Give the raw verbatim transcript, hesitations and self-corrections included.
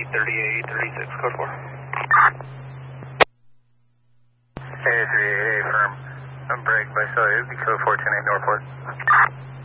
thirty-eight thirty-six, code four. A three eight eight firm. I'm break by cellular, it would be code four ten eight Northport.